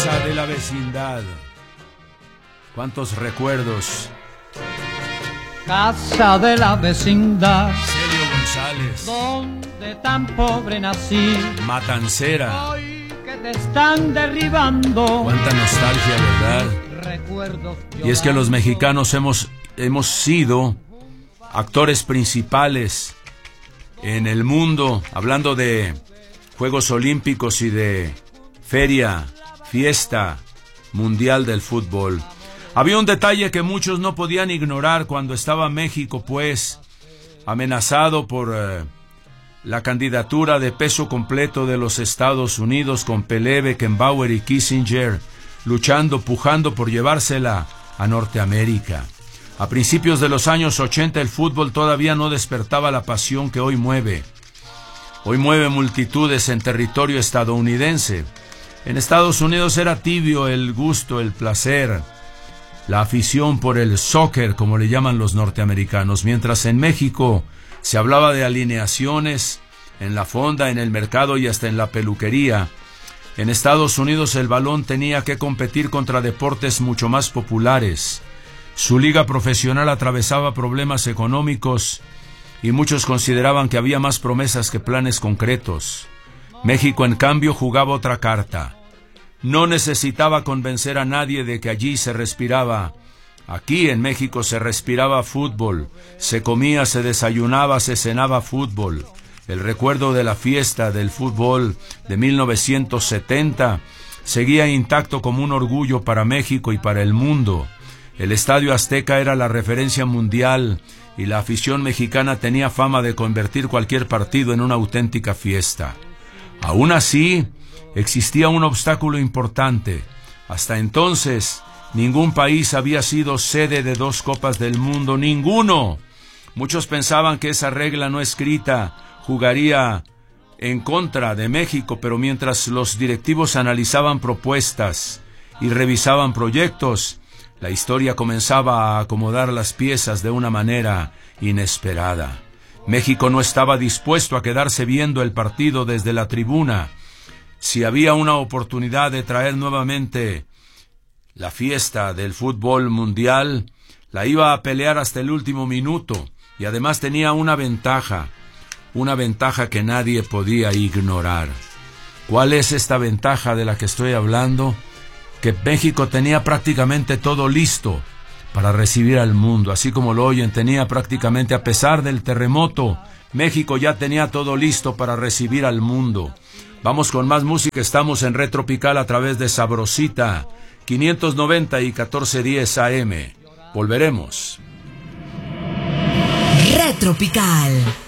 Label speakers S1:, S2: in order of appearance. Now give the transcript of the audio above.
S1: Casa de la vecindad. ¿Cuántos recuerdos?
S2: Casa de la vecindad,
S1: Celio González,
S2: donde tan pobre nací.
S1: Matancera.
S2: Hoy que te están derribando.
S1: Cuánta nostalgia, ¿verdad?
S2: Recuerdos
S1: Y es que los mexicanos hemos sido actores principales en el mundo, hablando de Juegos Olímpicos y de fiesta mundial del fútbol. Había un detalle que muchos no podían ignorar cuando estaba México, pues, amenazado por la candidatura de peso completo de los Estados Unidos, con Pelé, Beckenbauer y Kissinger luchando, pujando por llevársela a Norteamérica. A principios de los años 80 el fútbol todavía no despertaba la pasión que hoy mueve. Hoy mueve multitudes en territorio estadounidense. En Estados Unidos era tibio el gusto, el placer, la afición por el soccer, como le llaman los norteamericanos, mientras en México se hablaba de alineaciones en la fonda, en el mercado y hasta en la peluquería. En Estados Unidos el balón tenía que competir contra deportes mucho más populares. Su liga profesional atravesaba problemas económicos y muchos consideraban que había más promesas que planes concretos. México, en cambio, jugaba otra carta. No necesitaba convencer a nadie de que allí se respiraba. Aquí en México se respiraba fútbol, se comía, se desayunaba, se cenaba fútbol. El recuerdo de la fiesta del fútbol de 1970 seguía intacto como un orgullo para México y para el mundo. El Estadio Azteca era la referencia mundial y la afición mexicana tenía fama de convertir cualquier partido en una auténtica fiesta. Aún así, existía un obstáculo importante. Hasta entonces, ningún país había sido sede de 2 Copas del Mundo, ¡ninguno! Muchos pensaban que esa regla no escrita jugaría en contra de México, pero mientras los directivos analizaban propuestas y revisaban proyectos, la historia comenzaba a acomodar las piezas de una manera inesperada. México no estaba dispuesto a quedarse viendo el partido desde la tribuna. Si había una oportunidad de traer nuevamente la fiesta del fútbol mundial, la iba a pelear hasta el último minuto, y además tenía una ventaja que nadie podía ignorar. ¿Cuál es esta ventaja de la que estoy hablando? Que México tenía prácticamente todo listo para recibir al mundo, así como lo oyen, tenía prácticamente, a pesar del terremoto, México ya tenía todo listo para recibir al mundo. Vamos con más música, estamos en Red Tropical a través de Sabrosita, 590 y 1410 AM. Volveremos.
S3: Red Tropical.